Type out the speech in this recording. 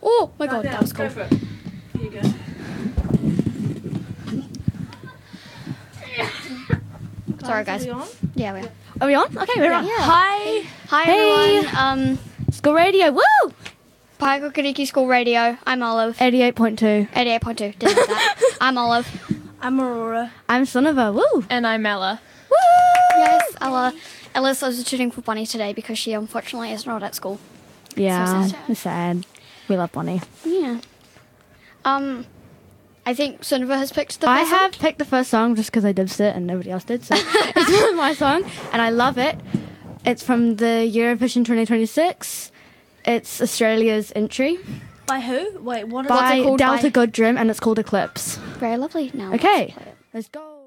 Oh my god, that was cool. Go for it. Here you go. Sorry, guys. Are we on? Yeah, we are. Are we on? Okay, we're on. Yeah. Hi. Hi, Hey. everyone. School radio. Woo! Paekokariki School Radio. I'm Olive. 88.2. 88.2. Didn't know that. I'm Olive. I'm Aurora. I'm Sonova. Woo! And I'm Ella. Woo! Yes, Ella's substituting for Bonnie today because she unfortunately is not at school. Yeah, So sad. it's sad. We love Bonnie. Yeah. I think Sonova has picked the I first song. have picked the first song just because I did it and nobody else did, so it's my song, and I love it. It's from the Eurovision 2026. It's Australia's entry By who? Wait, what is What's it by called Delta by? Goodrum, and it's called Eclipse. Very lovely. Now Okay, let's play it. let's go.